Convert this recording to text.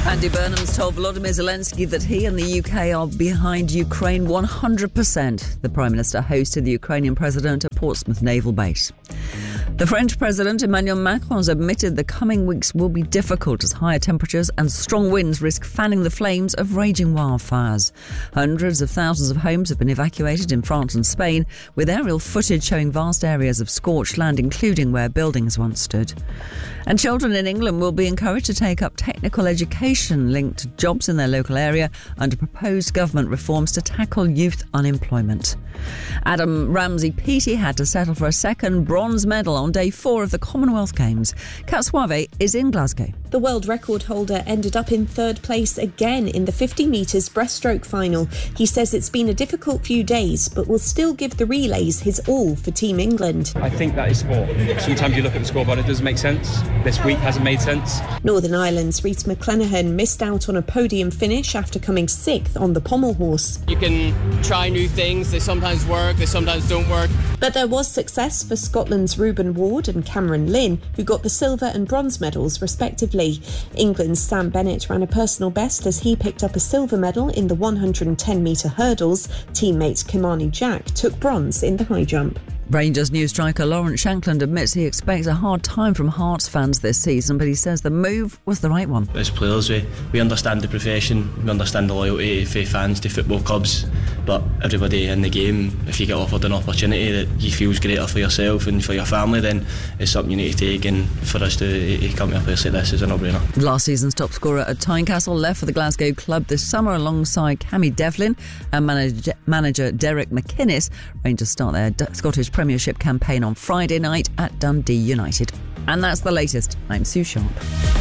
Andy Burnham's told Volodymyr Zelensky that he and the UK are behind Ukraine 100%. The Prime Minister hosted the Ukrainian President at Portsmouth Naval Base. The French President Emmanuel Macron has admitted the coming weeks will be difficult as higher temperatures and strong winds risk fanning the flames of raging wildfires. Hundreds of thousands of homes have been evacuated in France and Spain, with aerial footage showing vast areas of scorched land, including where buildings once stood. And children in England will be encouraged to take up technical education linked to jobs in their local area under proposed government reforms to tackle youth unemployment. Adam Ramsey-Peaty had to settle for a second bronze medal on day 4 of the Commonwealth Games. Kat Suave is in Glasgow. The world record holder ended up in third place again in the 50 metres breaststroke final. He says it's been a difficult few days, but will still give the relays his all for Team England. I think that is sport. Sometimes you look at the scoreboard, it doesn't make sense. This week hasn't made sense. Northern Ireland's Rhys McClenaghan missed out on a podium finish after coming 6th on the pommel horse. You can try new things, they sometimes work, they sometimes don't work. But there was success for Scotland's Reuben Ward and Cameron Lynn, who got the silver and bronze medals respectively. England's Sam Bennett ran a personal best as he picked up a silver medal in the 110-metre hurdles. Teammate Kimani Jack took bronze in the high jump. Rangers new striker Lawrence Shankland admits he expects a hard time from Hearts fans this season, but he says the move was the right one. As players, we understand the profession, we understand the loyalty for fans to football clubs, but everybody in the game, if you get offered an opportunity that you feel is greater for yourself and for your family, then it's something you need to take, and for us to come to a place like this is a no-brainer. Last season's top scorer at Tynecastle left for the Glasgow club this summer alongside Cammy Devlin and manager Derek McInnes. Rangers start their Scottish Premiership campaign on Friday night at Dundee United. And that's the latest. I'm Sue Sharp.